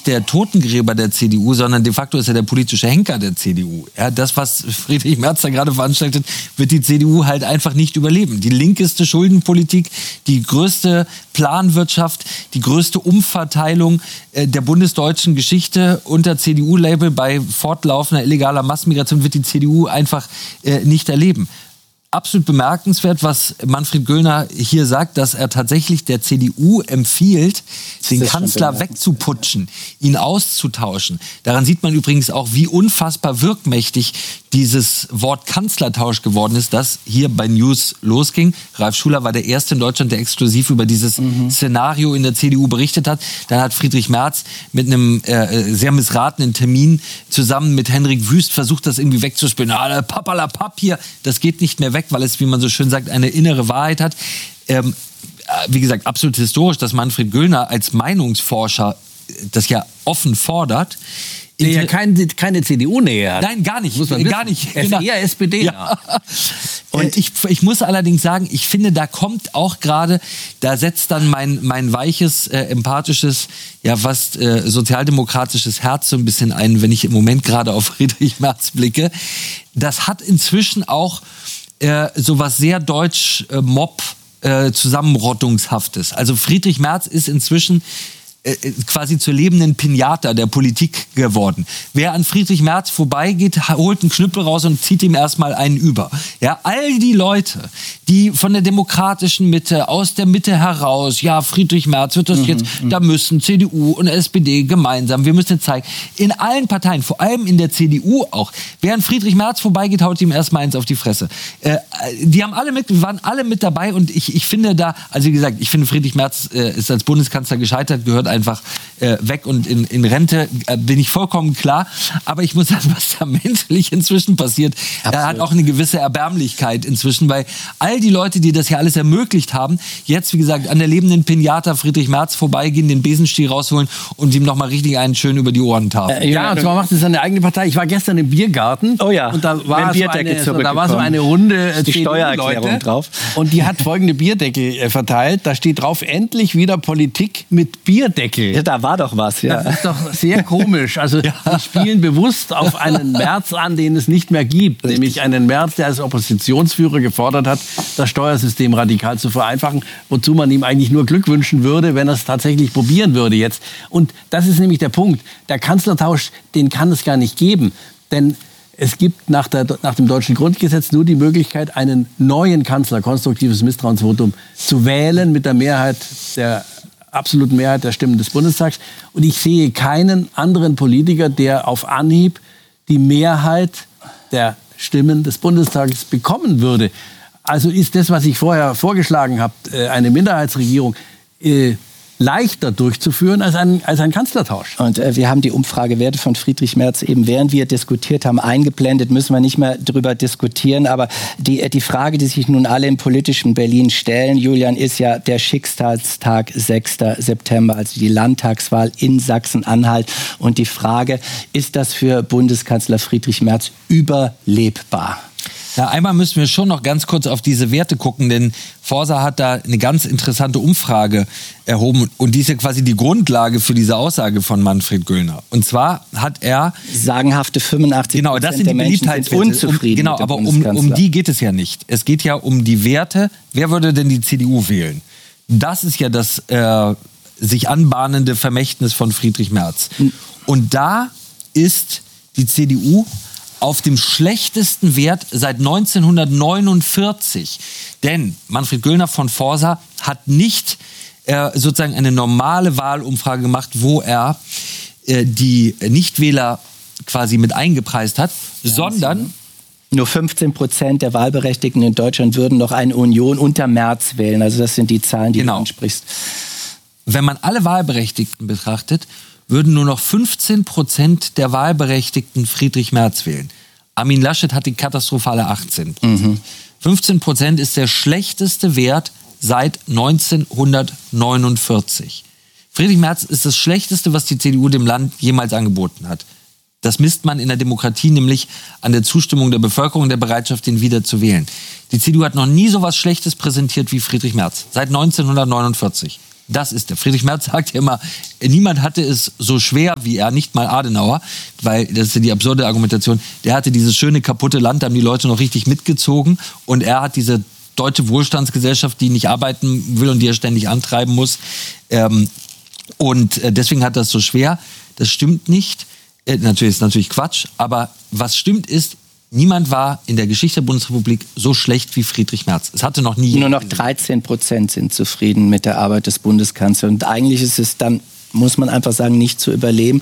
nicht der Totengräber der CDU, sondern de facto ist er der politische Henker der CDU. Ja, das, was Friedrich Merz da gerade veranstaltet, wird die CDU halt einfach nicht überleben. Die linkeste Schuldenpolitik, die größte Planwirtschaft, die größte Umverteilung der bundesdeutschen Geschichte unter CDU-Label bei fortlaufender illegaler Massenmigration wird die CDU einfach nicht erleben. Absolut bemerkenswert, was Manfred Göllner hier sagt, dass er tatsächlich der CDU empfiehlt, den Kanzler wegzuputschen, ihn auszutauschen. Daran sieht man übrigens auch, wie unfassbar wirkmächtig dieses Wort Kanzlertausch geworden ist, das hier bei News losging. Ralf Schuler war der Erste in Deutschland, der exklusiv über dieses Szenario in der CDU berichtet hat. Dann hat Friedrich Merz mit einem sehr missratenen Termin zusammen mit Henrik Wüst versucht, das irgendwie wegzuspielen. Papalapap hier, das geht nicht mehr weg, weil es, wie man so schön sagt, eine innere Wahrheit hat. Wie gesagt, absolut historisch, dass Manfred Göllner als Meinungsforscher das ja offen fordert. Der ja keine CDU-Nähe hat. Nein, gar nicht. Muss man gar nicht. Er ist eher SPD. Ja. Und ich muss allerdings sagen, ich finde, da kommt auch gerade, da setzt dann mein weiches, empathisches, ja fast sozialdemokratisches Herz so ein bisschen ein, wenn ich im Moment gerade auf Friedrich Merz blicke. Das hat inzwischen auch sowas sehr deutsch-Mob Zusammenrottungshaftes. Also Friedrich Merz ist inzwischen quasi zur lebenden Pinata der Politik geworden. Wer an Friedrich Merz vorbeigeht, holt einen Knüppel raus und zieht ihm erstmal einen über. Ja, all die Leute, die von der demokratischen Mitte, aus der Mitte heraus, ja, Friedrich Merz wird das jetzt, da müssen CDU und SPD gemeinsam, wir müssen jetzt zeigen, in allen Parteien, vor allem in der CDU auch, wer an Friedrich Merz vorbeigeht, haut ihm erstmal eins auf die Fresse. Die haben waren alle mit dabei und ich finde da, also wie gesagt, ich finde Friedrich Merz ist als Bundeskanzler gescheitert, gehört einfach weg und in Rente, bin ich vollkommen klar. Aber ich muss sagen, was da menschlich inzwischen passiert, er hat auch eine gewisse Erbärmlichkeit inzwischen, weil all die Leute, die das hier alles ermöglicht haben, jetzt, wie gesagt, an der lebenden Pinata Friedrich Merz vorbeigehen, den Besenstiel rausholen und ihm nochmal richtig einen schön über die Ohren tafeln. Ja, und zwar macht es seine eigene Partei. Ich war gestern im Biergarten. Oh ja, und da war so eine Runde die Steuererklärung drauf. Und die hat folgende Bierdeckel verteilt. Da steht drauf, endlich wieder Politik mit Bierdeckel. Ja, da war doch was, ja. Das ist doch sehr komisch. Also die spielen bewusst auf einen Merz an, den es nicht mehr gibt. Richtig. Nämlich einen Merz, der als Oppositionsführer gefordert hat, das Steuersystem radikal zu vereinfachen, wozu man ihm eigentlich nur Glück wünschen würde, wenn er es tatsächlich probieren würde jetzt. Und das ist nämlich der Punkt. Der Kanzlertausch, den kann es gar nicht geben. Denn es gibt nach dem deutschen Grundgesetz nur die Möglichkeit, einen neuen Kanzler, konstruktives Misstrauensvotum, zu wählen mit der Mehrheit absoluten Mehrheit der Stimmen des Bundestags. Und ich sehe keinen anderen Politiker, der auf Anhieb die Mehrheit der Stimmen des Bundestages bekommen würde. Also ist das, was ich vorher vorgeschlagen habe, eine Minderheitsregierung, leichter durchzuführen als ein Kanzlertausch. Und wir haben die Umfragewerte von Friedrich Merz eben, während wir diskutiert haben, eingeblendet. Müssen wir nicht mehr drüber diskutieren. Aber die Frage, die sich nun alle im politischen Berlin stellen, Julian, ist ja der Schicksalstag 6. September, also die Landtagswahl in Sachsen-Anhalt. Und die Frage, ist das für Bundeskanzler Friedrich Merz überlebbar? Ja, einmal müssen wir schon noch ganz kurz auf diese Werte gucken, denn Forsa hat da eine ganz interessante Umfrage erhoben und die ist ja quasi die Grundlage für diese Aussage von Manfred Göllner. Und zwar hat er sagenhafte 85% genau, das sind die Beliebtheitswerte. Unzufrieden genau, aber um die geht es ja nicht. Es geht ja um die Werte. Wer würde denn die CDU wählen? Das ist ja das sich anbahnende Vermächtnis von Friedrich Merz. Und da ist die CDU auf dem schlechtesten Wert seit 1949. Denn Manfred Göllner von Forsa hat nicht sozusagen eine normale Wahlumfrage gemacht, wo er die Nichtwähler quasi mit eingepreist hat, sondern nur 15% der Wahlberechtigten in Deutschland würden noch eine Union unter Merz wählen. Also das sind die Zahlen, die du ansprichst. Wenn man alle Wahlberechtigten betrachtet, würden nur noch 15% der Wahlberechtigten Friedrich Merz wählen. Armin Laschet hat die katastrophale 18%. 15% ist der schlechteste Wert seit 1949. Friedrich Merz ist das Schlechteste, was die CDU dem Land jemals angeboten hat. Das misst man in der Demokratie nämlich an der Zustimmung der Bevölkerung und der Bereitschaft, den wieder zu wählen. Die CDU hat noch nie so was Schlechtes präsentiert wie Friedrich Merz. Seit 1949. Das ist der. Friedrich Merz sagt ja immer, niemand hatte es so schwer wie er, nicht mal Adenauer, weil das ist ja die absurde Argumentation. Der hatte dieses schöne, kaputte Land, da haben die Leute noch richtig mitgezogen und er hat diese deutsche Wohlstandsgesellschaft, die nicht arbeiten will und die er ständig antreiben muss. Und deswegen hat das so schwer. Das stimmt nicht. Ist natürlich Quatsch, aber was stimmt ist, niemand war in der Geschichte der Bundesrepublik so schlecht wie Friedrich Merz. Es hatte noch nie... Nur noch 13% sind zufrieden mit der Arbeit des Bundeskanzlers. Und eigentlich ist es dann, muss man einfach sagen, nicht zu überleben.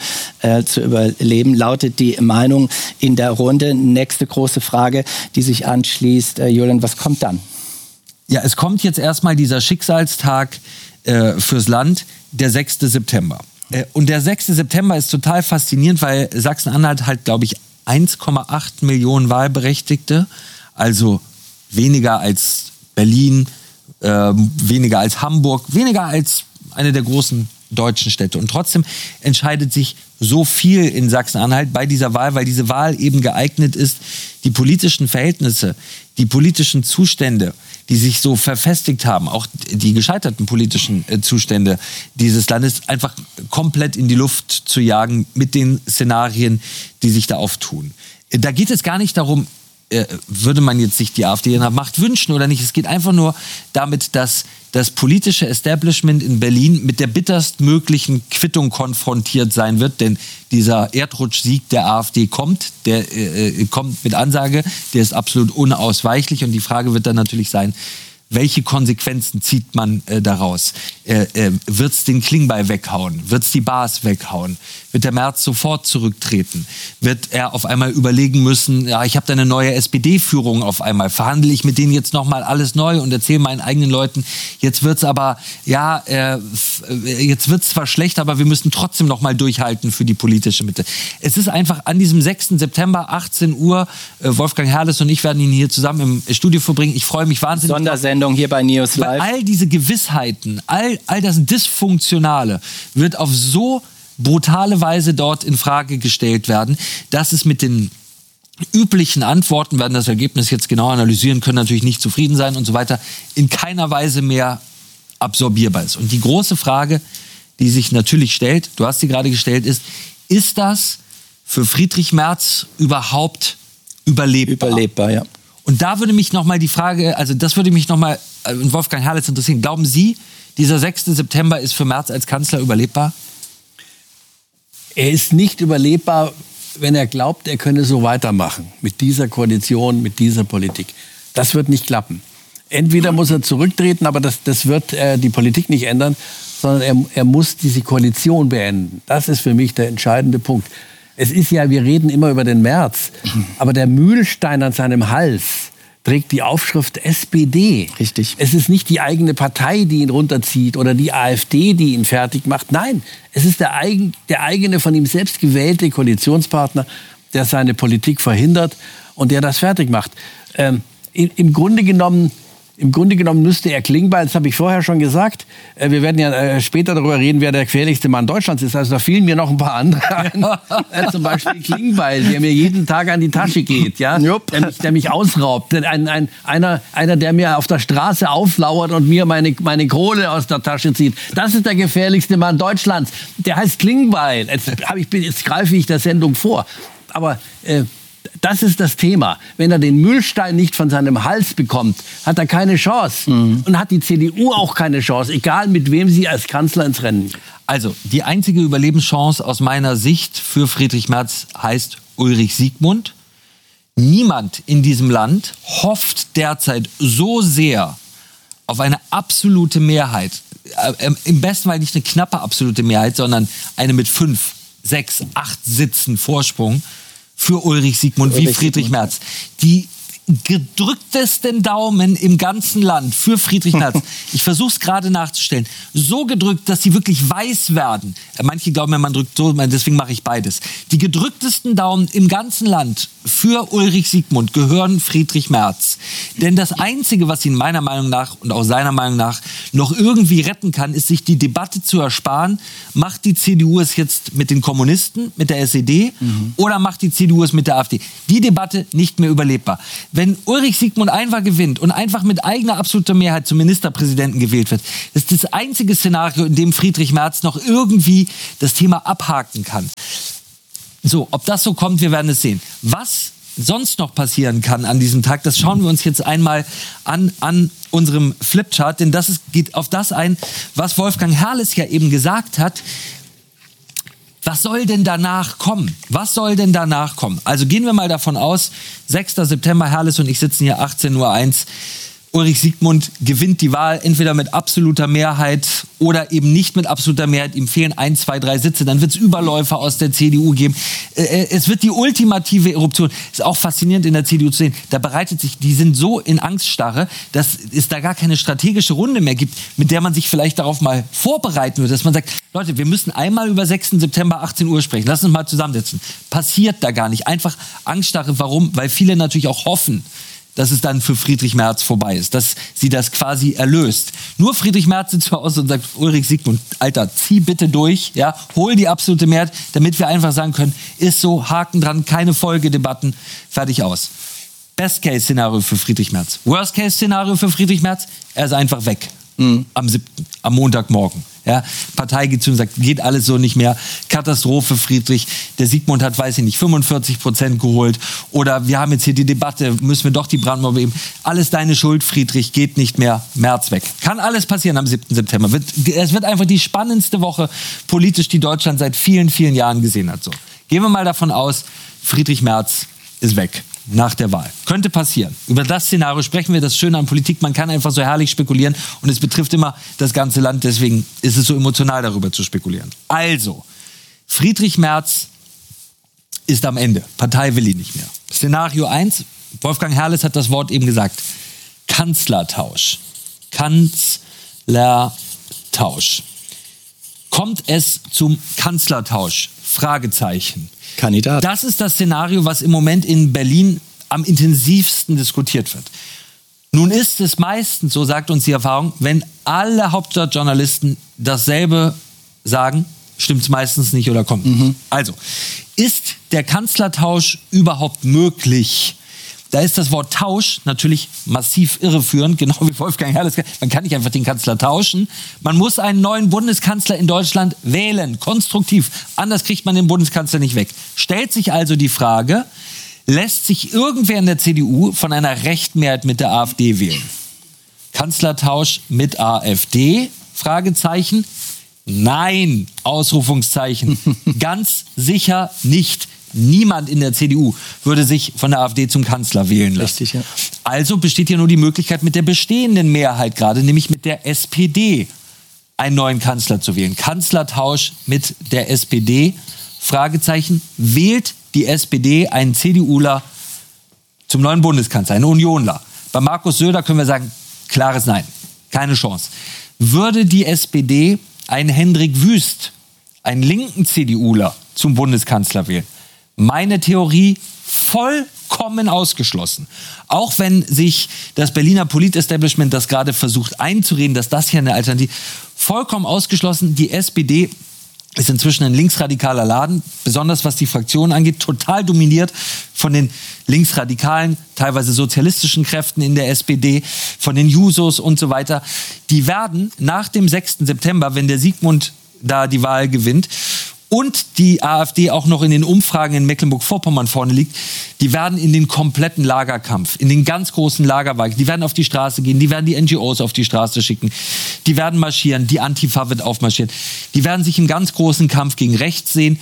Lautet die Meinung in der Runde. Nächste große Frage, die sich anschließt. Julian, was kommt dann? Ja, es kommt jetzt erstmal dieser Schicksalstag fürs Land, der 6. September. Und der 6. September ist total faszinierend, weil Sachsen-Anhalt halt, glaube ich, 1,8 Millionen Wahlberechtigte, also weniger als Berlin, weniger als Hamburg, weniger als eine der großen deutschen Städte. Und trotzdem entscheidet sich so viel in Sachsen-Anhalt bei dieser Wahl, weil diese Wahl eben geeignet ist, die politischen Verhältnisse, die politischen Zustände, die sich so verfestigt haben, auch die gescheiterten politischen Zustände dieses Landes einfach komplett in die Luft zu jagen mit den Szenarien, die sich da auftun. Da geht es gar nicht darum, würde man jetzt sich die AfD in der Macht wünschen oder nicht. Es geht einfach nur damit, dass das politische Establishment in Berlin mit der bitterstmöglichen Quittung konfrontiert sein wird. Denn dieser Erdrutschsieg der AfD kommt, der kommt mit Ansage, der ist absolut unausweichlich. Und die Frage wird dann natürlich sein, welche Konsequenzen zieht man daraus? Wird es den Klingbeil weghauen? Wird es die Baas weghauen? Wird der Merz sofort zurücktreten? Wird er auf einmal überlegen müssen, ja, ich habe da eine neue SPD-Führung auf einmal, verhandle ich mit denen jetzt nochmal alles neu und erzähle meinen eigenen Leuten, jetzt wird es aber, ja, jetzt wird es zwar schlecht, aber wir müssen trotzdem nochmal durchhalten für die politische Mitte. Es ist einfach an diesem 6. September, 18 Uhr, Wolfgang Herrles und ich werden ihn hier zusammen im Studio verbringen. Ich freue mich wahnsinnig. Sondersendung hier bei News Live. All diese Gewissheiten, all das Dysfunktionale wird auf so brutale Weise dort in Frage gestellt werden, dass es mit den üblichen Antworten, werden das Ergebnis jetzt genau analysieren, können natürlich nicht zufrieden sein und so weiter, in keiner Weise mehr absorbierbar ist. Und die große Frage, die sich natürlich stellt, du hast sie gerade gestellt, ist das für Friedrich Merz überhaupt überlebbar? Überlebbar, ja. Und da würde mich nochmal die Frage, also das würde mich nochmal Wolfgang Herrles interessieren. Glauben Sie, dieser 6. September ist für Merz als Kanzler überlebbar? Er ist nicht überlebbar, wenn er glaubt, er könne so weitermachen. Mit dieser Koalition, mit dieser Politik. Das wird nicht klappen. Entweder muss er zurücktreten, aber das wird die Politik nicht ändern, sondern er muss diese Koalition beenden. Das ist für mich der entscheidende Punkt. Es ist ja, wir reden immer über den Merz, aber der Mühlstein an seinem Hals trägt die Aufschrift SPD. Richtig. Es ist nicht die eigene Partei, die ihn runterzieht oder die AfD, die ihn fertig macht. Nein, es ist der eigene von ihm selbst gewählte Koalitionspartner, der seine Politik verhindert und der das fertig macht. Im Grunde genommen müsste er Klingbeil, das habe ich vorher schon gesagt, wir werden ja später darüber reden, wer der gefährlichste Mann Deutschlands ist. Also da fielen mir noch ein paar andere ein. Zum Beispiel Klingbeil, der mir jeden Tag an die Tasche geht, ja? Der mich ausraubt. Einer, der mir auf der Straße auflauert und mir meine Kohle aus der Tasche zieht. Das ist der gefährlichste Mann Deutschlands. Der heißt Klingbeil. Jetzt greife ich der Sendung vor. Aber das ist das Thema. Wenn er den Mühlstein nicht von seinem Hals bekommt, hat er keine Chance. Und hat die CDU auch keine Chance, egal mit wem sie als Kanzler ins Rennen geht. Also, die einzige Überlebenschance aus meiner Sicht für Friedrich Merz heißt Ulrich Siegmund. Niemand in diesem Land hofft derzeit so sehr auf eine absolute Mehrheit. Im besten Fall nicht eine knappe absolute Mehrheit, sondern eine mit 5, 6, 8 Sitzen Vorsprung für Ulrich Siegmund wie Friedrich Merz. Die gedrücktesten Daumen im ganzen Land für Friedrich Merz. Ich versuche es gerade nachzustellen. So gedrückt, dass sie wirklich weiß werden. Manche glauben, man drückt so, deswegen mache ich beides. Die gedrücktesten Daumen im ganzen Land für Ulrich Siegmund gehören Friedrich Merz. Denn das Einzige, was ihn meiner Meinung nach und auch seiner Meinung nach noch irgendwie retten kann, ist, sich die Debatte zu ersparen. Macht die CDU es jetzt mit den Kommunisten, mit der SED oder macht die CDU es mit der AfD? Die Debatte nicht mehr überlebbar. wenn Ulrich Siegmund einfach gewinnt und einfach mit eigener absoluter Mehrheit zum Ministerpräsidenten gewählt wird, ist das einzige Szenario, in dem Friedrich Merz noch irgendwie das Thema abhaken kann. So, ob das so kommt, wir werden es sehen. Was sonst noch passieren kann an diesem Tag, das schauen wir uns jetzt einmal an unserem Flipchart, denn geht auf das ein, was Wolfgang Herrles ja eben gesagt hat. Was soll denn danach kommen? Was soll denn danach kommen? Also gehen wir mal davon aus, 6. September, Herrles und ich sitzen hier 18:01 Uhr. Ulrich Siegmund gewinnt die Wahl entweder mit absoluter Mehrheit oder eben nicht mit absoluter Mehrheit. Ihm fehlen 1, 2, 3 Sitze. Dann wird es Überläufer aus der CDU geben. Es wird die ultimative Eruption. Ist auch faszinierend in der CDU zu sehen. Da die sind so in Angststarre, dass es da gar keine strategische Runde mehr gibt, mit der man sich vielleicht darauf mal vorbereiten würde. Dass man sagt, Leute, wir müssen einmal über 6. September 18 Uhr sprechen. Lass uns mal zusammensetzen. Passiert da gar nicht. Einfach Angststarre. Warum? Weil viele natürlich auch hoffen, dass es dann für Friedrich Merz vorbei ist, dass sie das quasi erlöst. Nur Friedrich Merz sitzt zu Hause und sagt, Ulrich Siegmund, Alter, zieh bitte durch, ja, hol die absolute Mehrheit, damit wir einfach sagen können, ist so, Haken dran, keine Folgedebatten, fertig aus. Best-Case-Szenario für Friedrich Merz. Worst-Case-Szenario für Friedrich Merz, er ist einfach weg. Am 7., am Montagmorgen. Ja, Partei geht zu und sagt, geht alles so nicht mehr. Katastrophe, Friedrich. Der Siegmund hat, weiß ich nicht, 45% geholt. Oder wir haben jetzt hier die Debatte, müssen wir doch die Brandmauer beheben. Alles deine Schuld, Friedrich, geht nicht mehr. Merz weg. Kann alles passieren am 7. September. Es wird einfach die spannendste Woche politisch, die Deutschland seit vielen, vielen Jahren gesehen hat. So. Gehen wir mal davon aus, Friedrich Merz ist weg. Nach der Wahl. Könnte passieren. Über das Szenario sprechen wir. Das Schöne an Politik, man kann einfach so herrlich spekulieren und es betrifft immer das ganze Land. Deswegen ist es so emotional, darüber zu spekulieren. Also, Friedrich Merz ist am Ende. Partei will ihn nicht mehr. Szenario 1, Wolfgang Herrles hat das Wort eben gesagt. Kanzlertausch. Kanzlertausch. Kommt es zum Kanzlertausch? Fragezeichen. Kandidat. Das ist das Szenario, was im Moment in Berlin am intensivsten diskutiert wird. Nun ist es meistens, so sagt uns die Erfahrung, wenn alle Hauptstadtjournalisten dasselbe sagen, stimmt es meistens nicht oder kommt nicht. Also, ist der Kanzlertausch überhaupt möglich? Da ist das Wort Tausch natürlich massiv irreführend, genau wie Wolfgang Herrles. Man kann nicht einfach den Kanzler tauschen. Man muss einen neuen Bundeskanzler in Deutschland wählen, konstruktiv. Anders kriegt man den Bundeskanzler nicht weg. Stellt sich also die Frage, lässt sich irgendwer in der CDU von einer Rechtmehrheit mit der AfD wählen? Kanzlertausch mit AfD? Fragezeichen. Nein, Ausrufungszeichen. Ganz sicher nicht. Niemand in der CDU würde sich von der AfD zum Kanzler wählen lassen. Richtig, ja. Also besteht hier nur die Möglichkeit, mit der bestehenden Mehrheit gerade, nämlich mit der SPD, einen neuen Kanzler zu wählen. Kanzlertausch mit der SPD? Fragezeichen. Wählt die SPD einen CDUler zum neuen Bundeskanzler, einen Unionler? Bei Markus Söder können wir sagen, klares Nein. Keine Chance. Würde die SPD einen Hendrik Wüst, einen linken CDUler, zum Bundeskanzler wählen? Meine Theorie, vollkommen ausgeschlossen. Auch wenn sich das Berliner Politestablishment das gerade versucht einzureden, dass das hier eine Alternative, vollkommen ausgeschlossen. Die SPD ist inzwischen ein linksradikaler Laden, besonders was die Fraktion angeht, total dominiert von den linksradikalen, teilweise sozialistischen Kräften in der SPD, von den Jusos und so weiter. Die werden nach dem 6. September, wenn der Siegmund da die Wahl gewinnt, und die AfD auch noch in den Umfragen in Mecklenburg-Vorpommern vorne liegt, die werden in den kompletten Lagerkampf, in den ganz großen Lagerwahl, die werden auf die Straße gehen, die werden die NGOs auf die Straße schicken, die werden marschieren, die Antifa wird aufmarschieren, die werden sich im ganz großen Kampf gegen rechts sehen.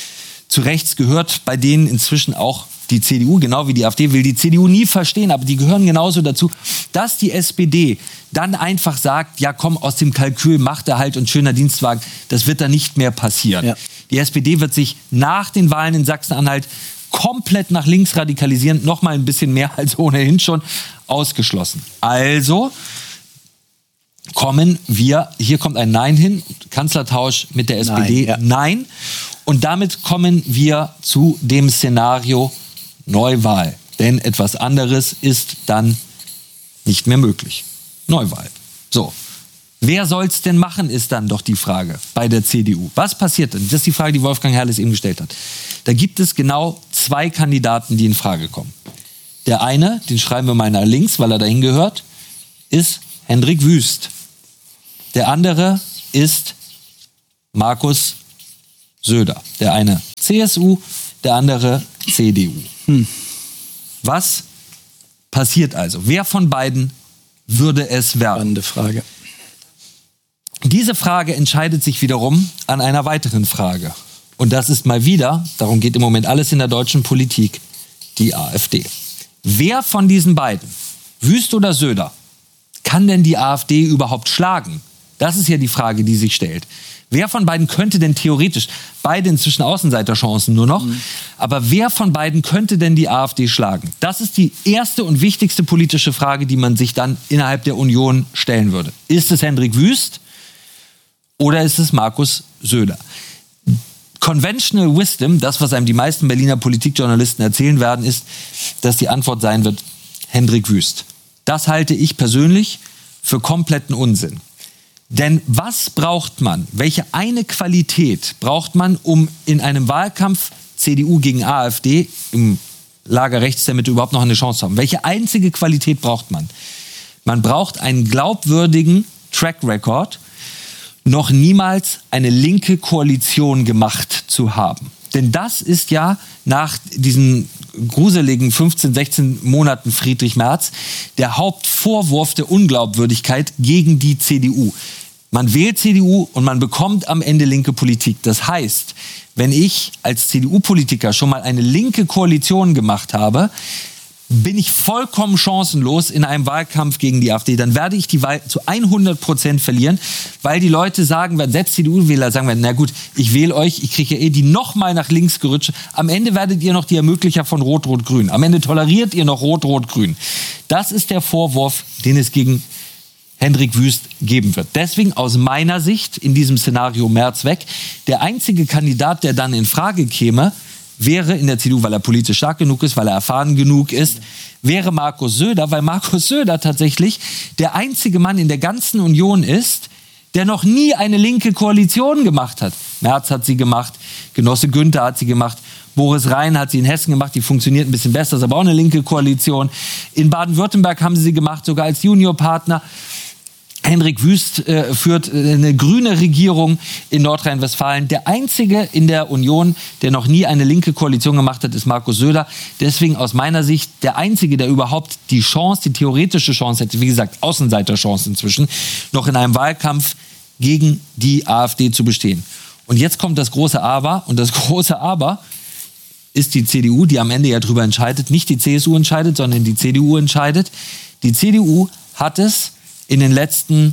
Zu rechts gehört bei denen inzwischen auch die CDU, genau wie die AfD, will die CDU nie verstehen, aber die gehören genauso dazu, dass die SPD dann einfach sagt, ja komm, aus dem Kalkül macht er halt und schöner Dienstwagen, das wird dann nicht mehr passieren. Ja. Die SPD wird sich nach den Wahlen in Sachsen-Anhalt komplett nach links radikalisieren, noch mal ein bisschen mehr als ohnehin schon, ausgeschlossen. Also hier kommt ein Nein hin, Kanzlertausch mit der SPD, Nein. Und damit kommen wir zu dem Szenario Neuwahl. Denn etwas anderes ist dann nicht mehr möglich. Neuwahl. So. Wer soll's denn machen, ist dann doch die Frage bei der CDU. Was passiert denn? Das ist die Frage, die Wolfgang Herrles eben gestellt hat. Da gibt es genau 2 Kandidaten, die in Frage kommen. Der eine, den schreiben wir mal nach links, weil er dahin gehört, ist Hendrik Wüst. Der andere ist Markus Söder. Der eine CSU, der andere CDU. Was passiert also? Wer von beiden würde es werden? Spannende Frage. Diese Frage entscheidet sich wiederum an einer weiteren Frage. Und das ist mal wieder, darum geht im Moment alles in der deutschen Politik, die AfD. Wer von diesen beiden, Wüst oder Söder, kann denn die AfD überhaupt schlagen? Das ist ja die Frage, die sich stellt. Wer von beiden könnte denn theoretisch, beide inzwischen Außenseiterchancen nur noch, aber wer von beiden könnte denn die AfD schlagen? Das ist die erste und wichtigste politische Frage, die man sich dann innerhalb der Union stellen würde. Ist es Hendrik Wüst oder ist es Markus Söder? Conventional Wisdom, das, was einem die meisten Berliner Politikjournalisten erzählen werden, ist, dass die Antwort sein wird, Hendrik Wüst. Das halte ich persönlich für kompletten Unsinn. Denn was braucht man, welche eine Qualität braucht man, um in einem Wahlkampf CDU gegen AfD im Lager rechts der Mitte überhaupt noch eine Chance zu haben? Welche einzige Qualität braucht man? Man braucht einen glaubwürdigen Track Record, noch niemals eine linke Koalition gemacht zu haben. Denn das ist ja nach diesen gruseligen 15, 16 Monaten Friedrich Merz der Hauptvorwurf der Unglaubwürdigkeit gegen die CDU. Man wählt CDU und man bekommt am Ende linke Politik. Das heißt, wenn ich als CDU-Politiker schon mal eine linke Koalition gemacht habe, bin ich vollkommen chancenlos in einem Wahlkampf gegen die AfD. Dann werde ich die Wahl zu 100% verlieren, weil die Leute sagen werden, selbst CDU-Wähler sagen werden, na gut, ich wähle euch, ich kriege ja eh die nochmal nach links gerutscht. Am Ende werdet ihr noch die Ermöglicher von Rot-Rot-Grün. Am Ende toleriert ihr noch Rot-Rot-Grün. Das ist der Vorwurf, den es gegen Hendrik Wüst geben wird. Deswegen aus meiner Sicht in diesem Szenario Merz weg. Der einzige Kandidat, der dann in Frage käme, wäre in der CDU, weil er politisch stark genug ist, weil er erfahren genug ist, wäre Markus Söder, weil Markus Söder tatsächlich der einzige Mann in der ganzen Union ist, der noch nie eine linke Koalition gemacht hat. Merz hat sie gemacht, Genosse Günther hat sie gemacht, Boris Rhein hat sie in Hessen gemacht, die funktioniert ein bisschen besser, ist aber auch eine linke Koalition. In Baden-Württemberg haben sie gemacht, sogar als Juniorpartner. Hendrik Wüst führt eine grüne Regierung in Nordrhein-Westfalen. Der einzige in der Union, der noch nie eine linke Koalition gemacht hat, ist Markus Söder. Deswegen aus meiner Sicht der einzige, der überhaupt die Chance, die theoretische Chance hätte, wie gesagt, Außenseiterchance inzwischen, noch in einem Wahlkampf gegen die AfD zu bestehen. Und jetzt kommt das große Aber. Und das große Aber ist die CDU, die am Ende ja darüber entscheidet. Nicht die CSU entscheidet, sondern die CDU entscheidet. Die CDU hat es in den letzten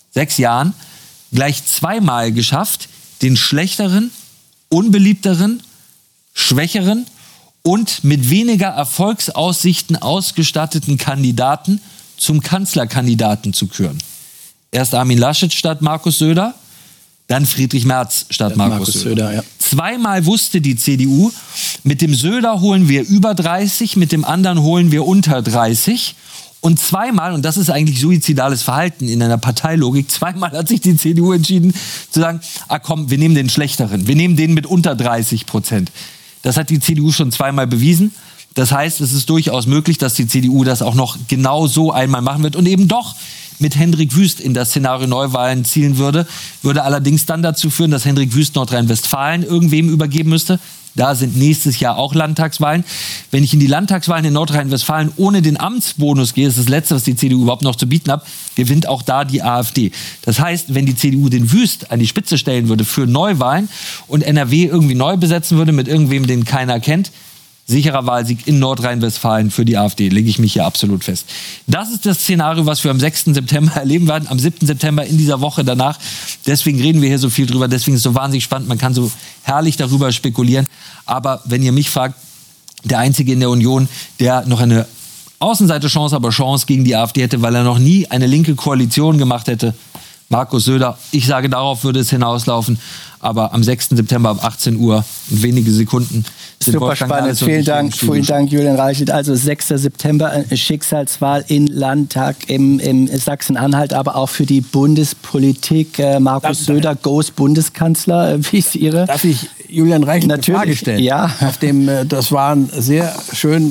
6 Jahren gleich zweimal geschafft, den schlechteren, unbeliebteren, schwächeren und mit weniger Erfolgsaussichten ausgestatteten Kandidaten zum Kanzlerkandidaten zu küren. Erst Armin Laschet statt Markus Söder, dann Friedrich Merz statt Markus Söder. Ja. Zweimal wusste die CDU, mit dem Söder holen wir über 30, mit dem anderen holen wir unter 30. Und zweimal, und das ist eigentlich suizidales Verhalten in einer Parteilogik, zweimal hat sich die CDU entschieden zu sagen, ah komm, wir nehmen den Schlechteren, wir nehmen den mit unter 30%. Das hat die CDU schon zweimal bewiesen. Das heißt, es ist durchaus möglich, dass die CDU das auch noch genau so einmal machen wird und eben doch mit Hendrik Wüst in das Szenario Neuwahlen zielen würde allerdings dann dazu führen, dass Hendrik Wüst Nordrhein-Westfalen irgendwem übergeben müsste. Da sind nächstes Jahr auch Landtagswahlen. Wenn ich in die Landtagswahlen in Nordrhein-Westfalen ohne den Amtsbonus gehe, ist das Letzte, was die CDU überhaupt noch zu bieten hat, gewinnt auch da die AfD. Das heißt, wenn die CDU den Wüst an die Spitze stellen würde für Neuwahlen und NRW irgendwie neu besetzen würde mit irgendwem, den keiner kennt, sicherer Wahlsieg in Nordrhein-Westfalen für die AfD, lege ich mich hier absolut fest. Das ist das Szenario, was wir am 6. September erleben werden, am 7. September in dieser Woche danach. Deswegen reden wir hier so viel drüber, deswegen ist es so wahnsinnig spannend, man kann so herrlich darüber spekulieren. Aber wenn ihr mich fragt, der Einzige in der Union, der noch eine Außenseiterchance, aber Chance gegen die AfD hätte, weil er noch nie eine linke Koalition gemacht hätte, Markus Söder. Ich sage, darauf würde es hinauslaufen. Aber am 6. September um 18 Uhr und wenige Sekunden sind super spannend. Vielen Dank, Julian Reichelt. Also 6. September, Schicksalswahl in Landtag im Sachsen-Anhalt, aber auch für die Bundespolitik. Markus Söder, goes Bundeskanzler. Wie ist Ihre? Darf ich Julian Reichelt eine Frage stellen? Ja. Das war ein sehr schön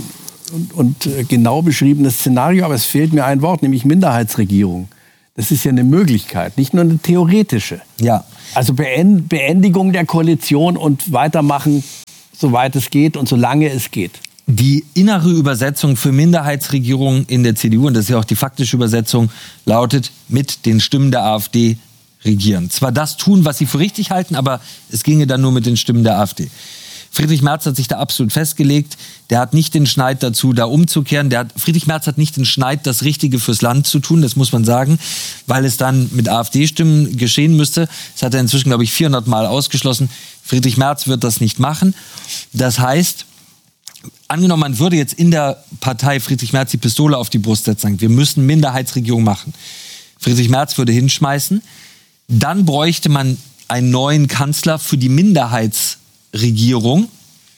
und genau beschriebenes Szenario, aber es fehlt mir ein Wort, nämlich Minderheitsregierung. Das ist ja eine Möglichkeit, nicht nur eine theoretische. Ja. Also Beendigung der Koalition und weitermachen, soweit es geht und solange es geht. Die innere Übersetzung für Minderheitsregierung in der CDU, und das ist ja auch die faktische Übersetzung, lautet: mit den Stimmen der AfD regieren. Zwar das tun, was sie für richtig halten, aber es ginge dann nur mit den Stimmen der AfD. Friedrich Merz hat sich da absolut festgelegt. Der hat nicht den Schneid dazu, da umzukehren. Friedrich Merz hat nicht den Schneid, das Richtige fürs Land zu tun, das muss man sagen, weil es dann mit AfD-Stimmen geschehen müsste. Das hat er inzwischen, glaube ich, 400 Mal ausgeschlossen. Friedrich Merz wird das nicht machen. Das heißt, angenommen, man würde jetzt in der Partei Friedrich Merz die Pistole auf die Brust setzen, sagen, wir müssen Minderheitsregierung machen. Friedrich Merz würde hinschmeißen. Dann bräuchte man einen neuen Kanzler für die Minderheitsregierung.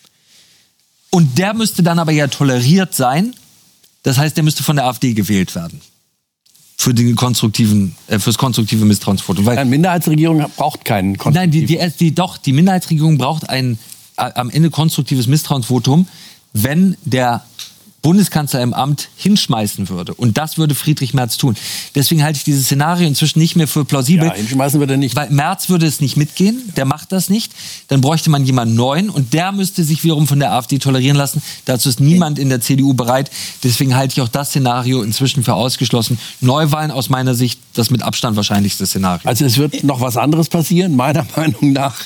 Und der müsste dann aber ja toleriert sein. Das heißt, der müsste von der AfD gewählt werden. Fürs konstruktive Misstrauensvotum. Weil eine Minderheitsregierung braucht keinen konstruktiven. Nein, die Minderheitsregierung braucht ein am Ende konstruktives Misstrauensvotum, wenn der Bundeskanzler im Amt hinschmeißen würde. Und das würde Friedrich Merz tun. Deswegen halte ich dieses Szenario inzwischen nicht mehr für plausibel. Ja, hinschmeißen würde er nicht. Weil Merz würde es nicht mitgehen, der macht das nicht. Dann bräuchte man jemanden Neuen und der müsste sich wiederum von der AfD tolerieren lassen. Dazu ist niemand in der CDU bereit. Deswegen halte ich auch das Szenario inzwischen für ausgeschlossen. Neuwahlen aus meiner Sicht das mit Abstand wahrscheinlichste Szenario. Also es wird noch was anderes passieren, meiner Meinung nach.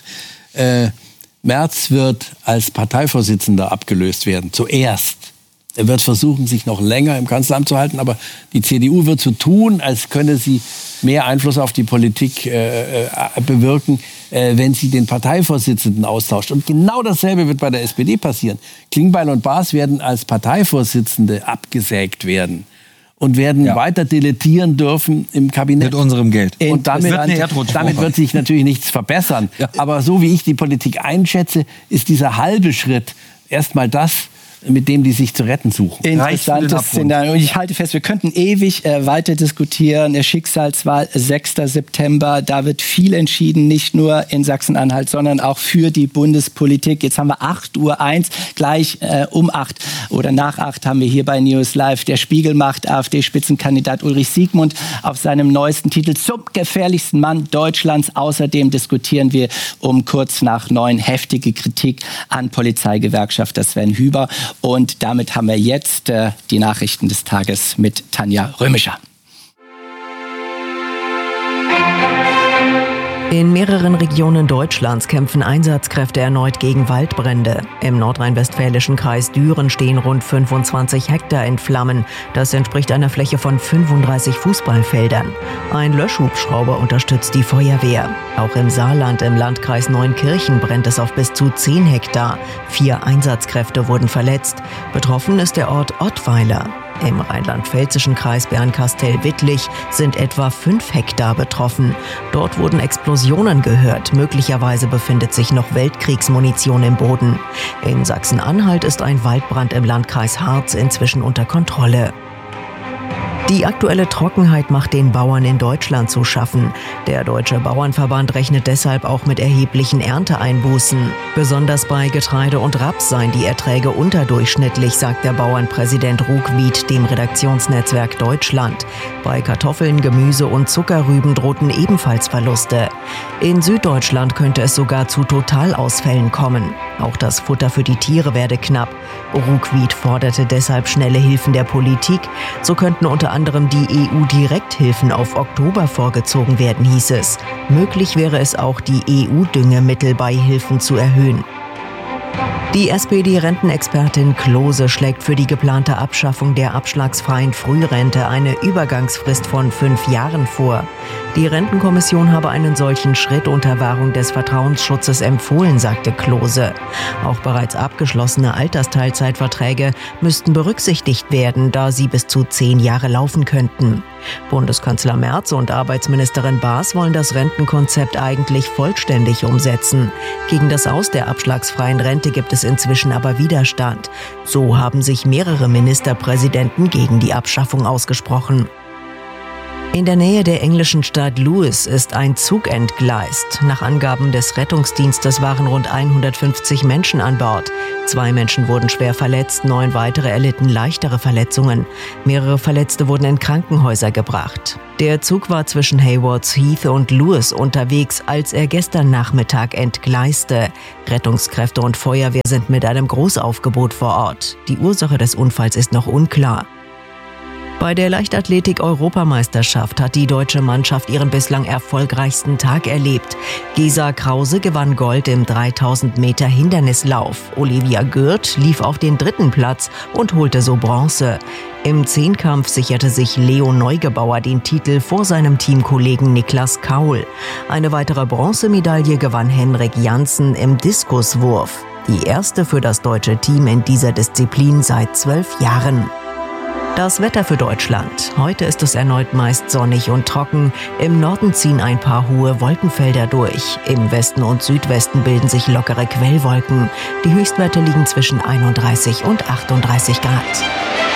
Merz wird als Parteivorsitzender abgelöst werden, zuerst. Er wird versuchen, sich noch länger im Kanzleramt zu halten, aber die CDU wird so tun, als könne sie mehr Einfluss auf die Politik bewirken, wenn sie den Parteivorsitzenden austauscht. Und genau dasselbe wird bei der SPD passieren. Klingbeil und Baas werden als Parteivorsitzende abgesägt werden und werden weiter dilettieren dürfen im Kabinett. Mit unserem Geld. Und damit wird sich natürlich nichts verbessern. Ja. Aber so wie ich die Politik einschätze, ist dieser halbe Schritt erstmal das, mit dem die sich zu retten suchen. Interessantes Szenario. Und ich halte fest, wir könnten ewig weiter diskutieren. Der Schicksalswahl 6. September, da wird viel entschieden, nicht nur in Sachsen-Anhalt, sondern auch für die Bundespolitik. Jetzt haben wir 8:01 Uhr, gleich um 8 oder nach 8 haben wir hier bei News Live. Der Spiegel macht AfD-Spitzenkandidat Ulrich Siegmund auf seinem neuesten Titel zum gefährlichsten Mann Deutschlands. Außerdem diskutieren wir um kurz nach 9 heftige Kritik an Polizeigewerkschafter Sven Hüber. Und damit haben wir jetzt die Nachrichten des Tages mit Tanja Römischer. In mehreren Regionen Deutschlands kämpfen Einsatzkräfte erneut gegen Waldbrände. Im nordrhein-westfälischen Kreis Düren stehen rund 25 Hektar in Flammen. Das entspricht einer Fläche von 35 Fußballfeldern. Ein Löschhubschrauber unterstützt die Feuerwehr. Auch im Saarland im Landkreis Neunkirchen brennt es auf bis zu 10 Hektar. 4 Einsatzkräfte wurden verletzt. Betroffen ist der Ort Ottweiler. Im rheinland-pfälzischen Kreis Bernkastel-Wittlich sind etwa 5 Hektar betroffen. Dort wurden Explosionen gehört. Möglicherweise befindet sich noch Weltkriegsmunition im Boden. In Sachsen-Anhalt ist ein Waldbrand im Landkreis Harz inzwischen unter Kontrolle. Die aktuelle Trockenheit macht den Bauern in Deutschland zu schaffen. Der Deutsche Bauernverband rechnet deshalb auch mit erheblichen Ernteeinbußen. Besonders bei Getreide und Raps seien die Erträge unterdurchschnittlich, sagt der Bauernpräsident Ruckwied dem Redaktionsnetzwerk Deutschland. Bei Kartoffeln, Gemüse und Zuckerrüben drohten ebenfalls Verluste. In Süddeutschland könnte es sogar zu Totalausfällen kommen. Auch das Futter für die Tiere werde knapp. Ruckwied forderte deshalb schnelle Hilfen der Politik. So könnten unter anderem die EU-Direkthilfen auf Oktober vorgezogen werden, hieß es. Möglich wäre es auch, die EU-Düngemittelbeihilfen zu erhöhen. Die SPD-Rentenexpertin Klose schlägt für die geplante Abschaffung der abschlagsfreien Frührente eine Übergangsfrist von 5 Jahren vor. Die Rentenkommission habe einen solchen Schritt unter Wahrung des Vertrauensschutzes empfohlen, sagte Klose. Auch bereits abgeschlossene Altersteilzeitverträge müssten berücksichtigt werden, da sie bis zu 10 Jahre laufen könnten. Bundeskanzler Merz und Arbeitsministerin Baas wollen das Rentenkonzept eigentlich vollständig umsetzen. Gegen das Aus der abschlagsfreien Rente gibt es inzwischen aber Widerstand. So haben sich mehrere Ministerpräsidenten gegen die Abschaffung ausgesprochen. In der Nähe der englischen Stadt Lewes ist ein Zug entgleist. Nach Angaben des Rettungsdienstes waren rund 150 Menschen an Bord. 2 Menschen wurden schwer verletzt, 9 weitere erlitten leichtere Verletzungen. Mehrere Verletzte wurden in Krankenhäuser gebracht. Der Zug war zwischen Haywards Heath und Lewes unterwegs, als er gestern Nachmittag entgleiste. Rettungskräfte und Feuerwehr sind mit einem Großaufgebot vor Ort. Die Ursache des Unfalls ist noch unklar. Bei der Leichtathletik-Europameisterschaft hat die deutsche Mannschaft ihren bislang erfolgreichsten Tag erlebt. Gesa Krause gewann Gold im 3000 Meter Hindernislauf. Olivia Gürt lief auf den 3. Platz und holte so Bronze. Im Zehnkampf sicherte sich Leo Neugebauer den Titel vor seinem Teamkollegen Niklas Kaul. Eine weitere Bronzemedaille gewann Henrik Janssen im Diskuswurf. Die erste für das deutsche Team in dieser Disziplin seit 12 Jahren. Das Wetter für Deutschland. Heute ist es erneut meist sonnig und trocken. Im Norden ziehen ein paar hohe Wolkenfelder durch. Im Westen und Südwesten bilden sich lockere Quellwolken. Die Höchstwerte liegen zwischen 31 und 38 Grad.